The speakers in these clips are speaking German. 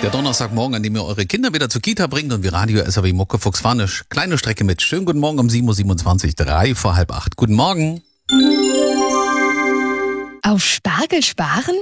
Der Donnerstagmorgen, an dem ihr eure Kinder wieder zur Kita bringt und wir Radio SAW Muckefuchs fahren eine kleine Strecke mit. Schönen guten Morgen um 7.27 Uhr, 3 vor halb 8. Guten Morgen. Auf Spargel sparen?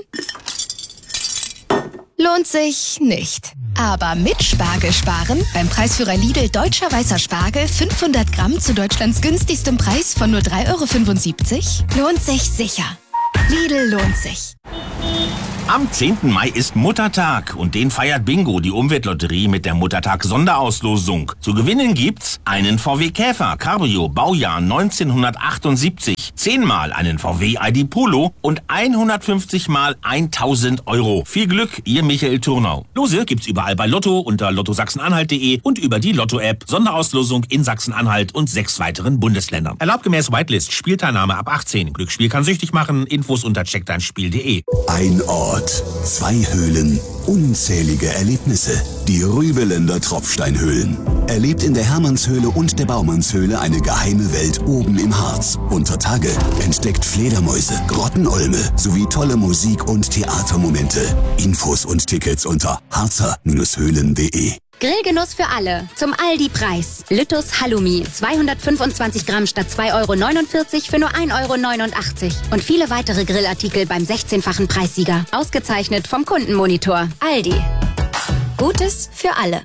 Lohnt sich nicht. Aber mit Spargel sparen, beim Preisführer Lidl Deutscher Weißer Spargel 500 Gramm zu Deutschlands günstigstem Preis von nur 3,75 €, lohnt sich sicher. Lidl lohnt sich. Am 10. Mai ist Muttertag und den feiert Bingo, die Umweltlotterie, mit der Muttertag-Sonderauslosung. Zu gewinnen gibt's einen VW Käfer Cabrio Baujahr 1978, 10-mal einen VW ID Polo und 150 mal 1.000 €. Viel Glück, ihr Michael Turnau. Lose gibt's überall bei Lotto unter lottosachsen-anhalt.de und über die Lotto-App. Sonderauslosung in Sachsen-Anhalt und 6 weiteren Bundesländern. Erlaubt gemäß Whitelist. Spielteilnahme ab 18. Glücksspiel kann süchtig machen. Infos unter checkdeinspiel.de. Ein Ort, 2 Höhlen, unzählige Erlebnisse. Die Rübeländer Tropfsteinhöhlen. Erlebt in der Hermannshöhle und der Baumannshöhle eine geheime Welt oben im Harz. Unter Tage entdeckt Fledermäuse, Grottenolme sowie tolle Musik- und Theatermomente. Infos und Tickets unter harzer-höhlen.de. Grillgenuss für alle. Zum Aldi-Preis. Lüttus Halloumi. 225 Gramm statt 2,49 € für nur 1,89 €. Und viele weitere Grillartikel beim 16-fachen Preissieger. Ausgezeichnet vom Kundenmonitor. Aldi. Gutes für alle.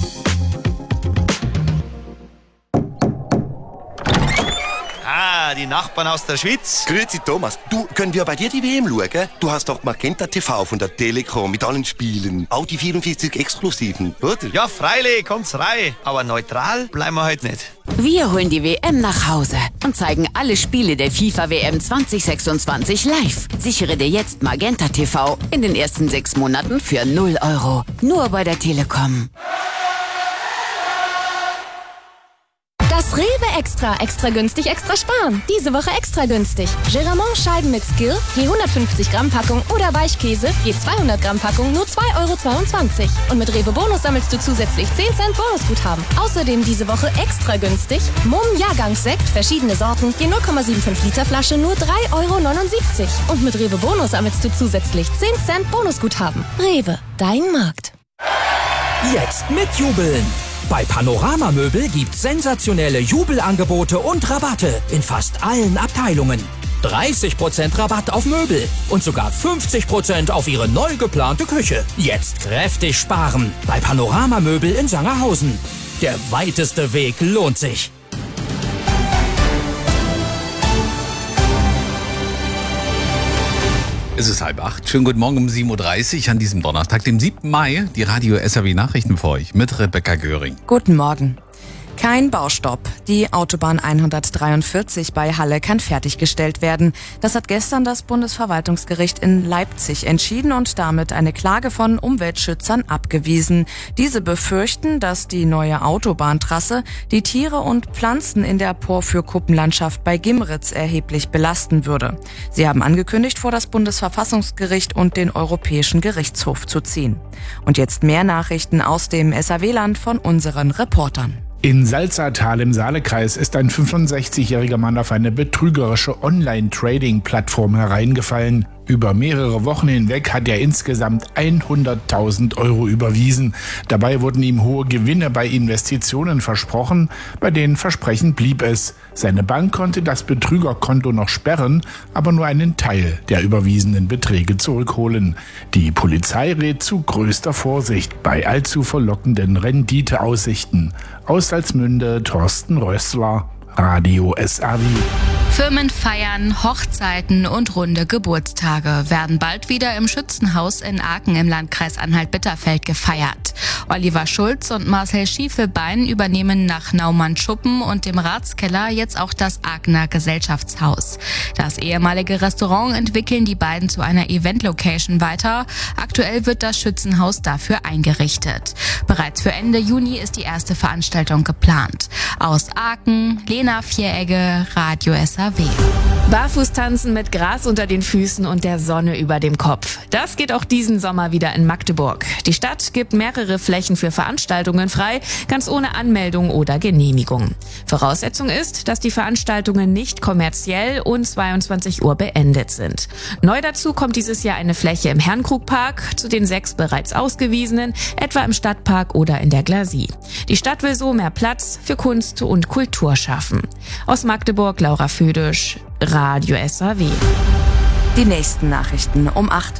Die Nachbarn aus der Schweiz. Grüezi Thomas, du, können wir bei dir die WM schauen? Du hast doch Magenta TV von der Telekom mit allen Spielen. Auch die 44 Exklusiven, oder? Ja, freilich, kommt's rein. Aber neutral bleiben wir heute nicht. Wir holen die WM nach Hause und zeigen alle Spiele der FIFA-WM 2026 live. Sichere dir jetzt Magenta TV in den ersten 6 Monaten für 0 €. Nur bei der Telekom. Das Rewe Extra günstig, extra sparen. Diese Woche extra günstig. Geramont Scheiben mit Skill, je 150 Gramm Packung oder Weichkäse, je 200 Gramm Packung nur 2,22 €. Und mit Rewe Bonus sammelst du zusätzlich 10 Cent Bonusguthaben. Außerdem diese Woche extra günstig Mumm Jahrgangssekt, verschiedene Sorten, je 0,75 Liter Flasche nur 3,79 €. Und mit Rewe Bonus sammelst du zusätzlich 10 Cent Bonusguthaben. Rewe, dein Markt. Jetzt mit Jubeln. Bei Panorama Möbel gibt's sensationelle Jubelangebote und Rabatte in fast allen Abteilungen. 30% Rabatt auf Möbel und sogar 50% auf Ihre neu geplante Küche. Jetzt kräftig sparen bei Panorama Möbel in Sangerhausen. Der weiteste Weg lohnt sich. Es ist 7:30. Schönen guten Morgen um 7.30 Uhr an diesem Donnerstag, dem 7. Mai. Die Radio SAW Nachrichten für euch mit Rebecca Göring. Guten Morgen. Kein Baustopp. Die Autobahn 143 bei Halle kann fertiggestellt werden. Das hat gestern das Bundesverwaltungsgericht in Leipzig entschieden und damit eine Klage von Umweltschützern abgewiesen. Diese befürchten, dass die neue Autobahntrasse die Tiere und Pflanzen in der Porphyr-Kuppenlandschaft bei Gimritz erheblich belasten würde. Sie haben angekündigt, vor das Bundesverfassungsgericht und den Europäischen Gerichtshof zu ziehen. Und jetzt mehr Nachrichten aus dem SAW-Land von unseren Reportern. In Salzertal im Saalekreis ist ein 65-jähriger Mann auf eine betrügerische Online-Trading-Plattform hereingefallen. Über mehrere Wochen hinweg hat er insgesamt 100.000 € überwiesen. Dabei wurden ihm hohe Gewinne bei Investitionen versprochen, bei den Versprechen blieb es. Seine Bank konnte das Betrügerkonto noch sperren, aber nur einen Teil der überwiesenen Beträge zurückholen. Die Polizei rät zu größter Vorsicht bei allzu verlockenden Renditeaussichten. Aus Salzmünde, Thorsten Rössler, Radio SAW. Firmen feiern, Hochzeiten und runde Geburtstage werden bald wieder im Schützenhaus in Aachen im Landkreis Anhalt-Bitterfeld gefeiert. Oliver Schulz und Marcel Schiefelbein übernehmen nach Naumann-Schuppen und dem Ratskeller jetzt auch das Aachener Gesellschaftshaus. Das ehemalige Restaurant entwickeln die beiden zu einer Event-Location weiter. Aktuell wird das Schützenhaus dafür eingerichtet. Bereits für Ende Juni ist die erste Veranstaltung geplant. Aus Aachen, Lena Vieregge, Radio SAW. Barfuß tanzen mit Gras unter den Füßen und der Sonne über dem Kopf. Das geht auch diesen Sommer wieder in Magdeburg. Die Stadt gibt mehrere mehrere Flächen für Veranstaltungen frei, ganz ohne Anmeldung oder Genehmigung. Voraussetzung ist, dass die Veranstaltungen nicht kommerziell und 22 Uhr beendet sind. Neu dazu kommt dieses Jahr eine Fläche im Herrenkrugpark, zu den 6 bereits ausgewiesenen, etwa im Stadtpark oder in der Glacis. Die Stadt will so mehr Platz für Kunst und Kultur schaffen. Aus Magdeburg, Laura Födisch, Radio SAW. Die nächsten Nachrichten um 8.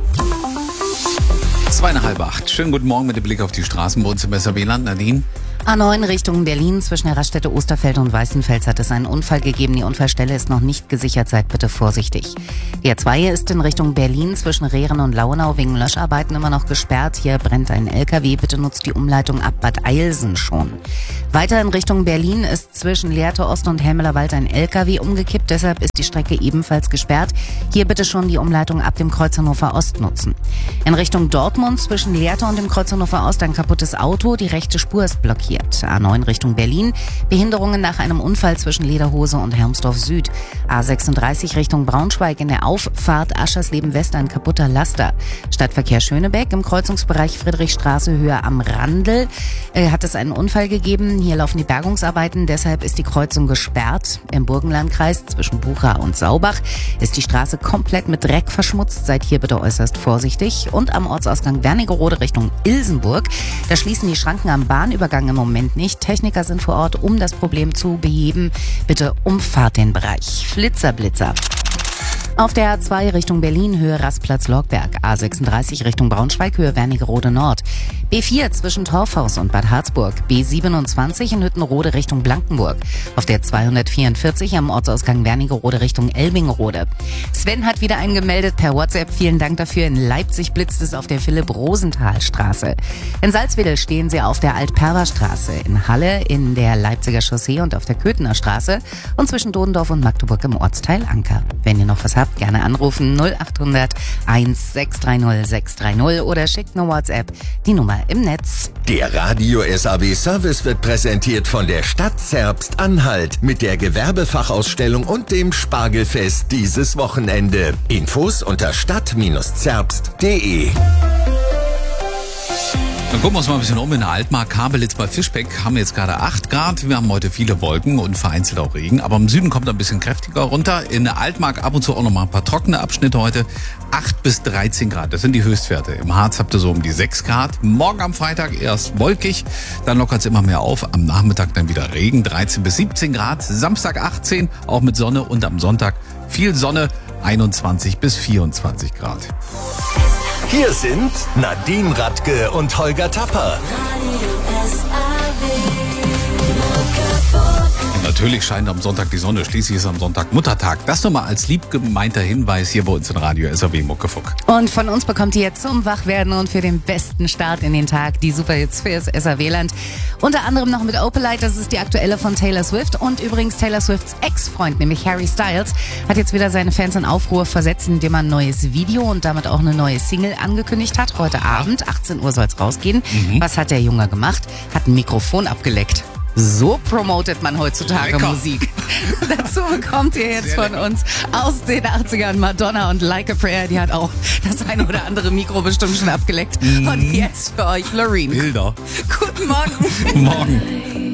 7:30. Schönen guten Morgen mit dem Blick auf die Straßen bei uns im SAW-Land. Nadine? A9 Richtung Berlin zwischen der Raststätte Osterfeld und Weißenfels hat es einen Unfall gegeben. Die Unfallstelle ist noch nicht gesichert, seid bitte vorsichtig. Die A2 ist in Richtung Berlin zwischen Rehren und Lauenau wegen Löscharbeiten immer noch gesperrt. Hier brennt ein LKW, bitte nutzt die Umleitung ab Bad Eilsen schon. Weiter in Richtung Berlin ist zwischen Lehrte Ost und Helmelerwald ein LKW umgekippt, deshalb ist die Strecke ebenfalls gesperrt. Hier bitte schon die Umleitung ab dem Kreuz Hannover Ost nutzen. In Richtung Dortmund zwischen Lehrte und dem Kreuz Hannover Ost ein kaputtes Auto, die rechte Spur ist blockiert. A9 Richtung Berlin, Behinderungen nach einem Unfall zwischen Lederhose und Hermsdorf Süd. A36 Richtung Braunschweig in der Auffahrt Aschersleben West ein kaputter Laster. Stadtverkehr Schönebeck im Kreuzungsbereich Friedrichstraße Höhe am Randl hat es einen Unfall gegeben. Hier laufen die Bergungsarbeiten, deshalb ist die Kreuzung gesperrt. Im Burgenlandkreis zwischen Bucha und Saubach ist die Straße komplett mit Dreck verschmutzt. Seid hier bitte äußerst vorsichtig. Und am Ortsausgang Wernigerode Richtung Ilsenburg, da schließen die Schranken am Bahnübergang im Moment nicht. Techniker sind vor Ort, um das Problem zu beheben. Bitte umfahrt den Bereich. Blitzer. Auf der A2 Richtung Berlin, Höhe Rastplatz-Lorgberg. A36 Richtung Braunschweig, Höhe Wernigerode Nord. B4 zwischen Torfhaus und Bad Harzburg. B27 in Hüttenrode Richtung Blankenburg. Auf der 244 am Ortsausgang Wernigerode Richtung Elbingerode. Sven hat wieder eingemeldet per WhatsApp. Vielen Dank dafür. In Leipzig blitzt es auf der Philipp-Rosenthal-Straße. In Salzwedel stehen sie auf der Alt-Perwa-Straße. In Halle in der Leipziger Chaussee und auf der Köthener Straße. Und zwischen Dodendorf und Magdeburg im Ortsteil Anker. Wenn ihr noch was habt, gerne anrufen 0800 1630 630 oder schickt eine WhatsApp, die Nummer im Netz. Der Radio SAW Service wird präsentiert von der Stadt Zerbst-Anhalt mit der Gewerbefachausstellung und dem Spargelfest dieses Wochenende. Infos unter stadt-zerbst.de. Dann gucken wir uns mal ein bisschen um in der Altmark. Kabelitz bei Fischbeck haben wir jetzt gerade 8 Grad. Wir haben heute viele Wolken und vereinzelt auch Regen. Aber im Süden kommt er ein bisschen kräftiger runter. In der Altmark ab und zu auch noch mal ein paar trockene Abschnitte heute. 8 bis 13 Grad, das sind die Höchstwerte. Im Harz habt ihr so um die 6 Grad. Morgen am Freitag erst wolkig, dann lockert es immer mehr auf. Am Nachmittag dann wieder Regen, 13 bis 17 Grad. Samstag 18, auch mit Sonne. Und am Sonntag viel Sonne, 21 bis 24 Grad. Hier sind Nadine Radke und Holger Tapper. Und natürlich scheint am Sonntag die Sonne, schließlich ist am Sonntag Muttertag. Das nochmal als lieb gemeinter Hinweis hier bei uns in Radio SAW Muckefuck. Und von uns bekommt ihr jetzt zum Wachwerden und für den besten Start in den Tag die Superhits fürs SAW-Land. Unter anderem noch mit Opalite, das ist die aktuelle von Taylor Swift. Und übrigens Taylor Swifts Ex-Freund, nämlich Harry Styles, hat jetzt wieder seine Fans in Aufruhr versetzt, indem er ein neues Video und damit auch eine neue Single angekündigt hat. Heute Abend, 18 Uhr soll es rausgehen. Was hat der Junge gemacht? Hat ein Mikrofon abgeleckt. So promotet man heutzutage Lecker. Musik. Dazu bekommt ihr jetzt von uns aus den 80ern Madonna und Like a Prayer. Die hat auch das eine oder andere Mikro bestimmt schon abgeleckt. Und jetzt für euch Loreen. Bilder. Guten Morgen. Morgen.